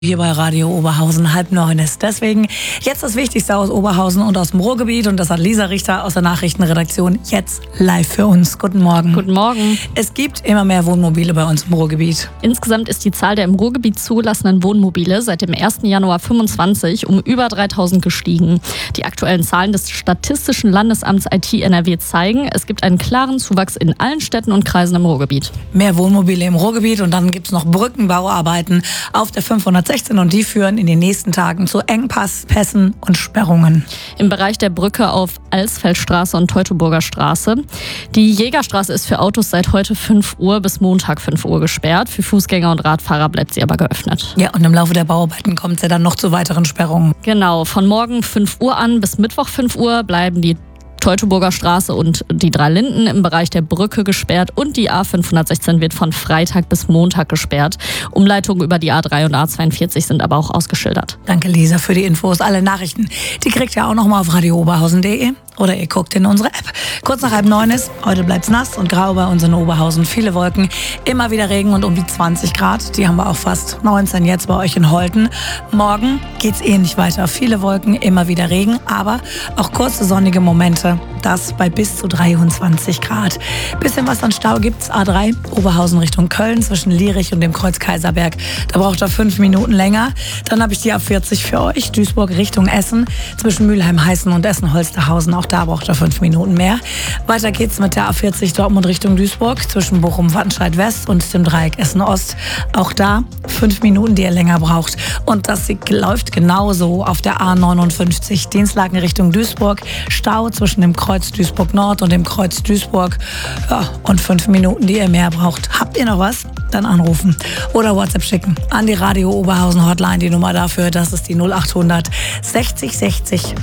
Hier bei Radio Oberhausen 8:30 ist. Deswegen jetzt das Wichtigste aus Oberhausen und aus dem Ruhrgebiet. Und das hat Lisa Richter aus der Nachrichtenredaktion jetzt live für uns. Guten Morgen. Guten Morgen. Es gibt immer mehr Wohnmobile bei uns im Ruhrgebiet. Insgesamt ist die Zahl der im Ruhrgebiet zugelassenen Wohnmobile seit dem 1. Januar 2025 um über 3000 gestiegen. Die aktuellen Zahlen des Statistischen Landesamts IT NRW zeigen, es gibt einen klaren Zuwachs in allen Städten und Kreisen im Ruhrgebiet. Mehr Wohnmobile im Ruhrgebiet und dann gibt es noch Brückenbauarbeiten auf der 516 und die führen in den nächsten Tagen zu Engpässen und Sperrungen. Im Bereich der Brücke auf Alsfeldstraße und Teutoburger Straße. Die Jägerstraße ist für Autos seit heute 5 Uhr bis Montag 5 Uhr gesperrt. Für Fußgänger und Radfahrer bleibt sie aber geöffnet. Ja, und im Laufe der Bauarbeiten kommt es ja dann noch zu weiteren Sperrungen. Genau, von morgen 5 Uhr an bis Mittwoch 5 Uhr bleiben die Teutoburger Straße und die 3 Linden im Bereich der Brücke gesperrt und die A516 wird von Freitag bis Montag gesperrt. Umleitungen über die A3 und A42 sind aber auch ausgeschildert. Danke Lisa für die Infos. Alle Nachrichten, die kriegt ihr auch noch mal auf radiooberhausen.de oder ihr guckt in unsere App. Kurz nach 8:30 ist, heute bleibt's nass und grau bei uns in Oberhausen. Viele Wolken, immer wieder Regen und um die 20 Grad. Die haben wir auch fast 19 jetzt bei euch in Holten. Morgen geht's nicht weiter. Viele Wolken, immer wieder Regen, aber auch kurze sonnige Momente. Das bei bis zu 23 Grad. Bisschen was an Stau gibt's. A3 Oberhausen Richtung Köln zwischen Lierich und dem Kreuz Kaiserberg. Da braucht er 5 Minuten länger. Dann habe ich die A40 für euch. Duisburg Richtung Essen zwischen Mülheim-Heißen und Essen-Holsterhausen. Auch da braucht er 5 Minuten mehr. Weiter geht's mit der A40 Dortmund Richtung Duisburg zwischen Bochum-Wattenscheid West und dem Dreieck Essen-Ost. Auch da 5 Minuten, die ihr länger braucht. Und das läuft genauso auf der A59 Dienstlaken Richtung Duisburg. Stau zwischen dem Kreuz Duisburg Nord und dem Kreuz Duisburg. Ja, und 5 Minuten, die ihr mehr braucht. Habt ihr noch was? Dann anrufen oder WhatsApp schicken an die Radio Oberhausen Hotline. Die Nummer dafür, das ist die 0800 60 60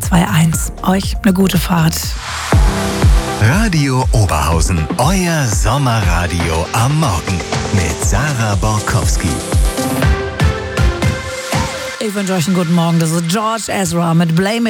321. Euch eine gute Fahrt. Radio Oberhausen, euer Sommerradio am Morgen mit Sarah Borkowski. Ich wünsche euch einen guten Morgen. Das ist George Ezra mit Blame It.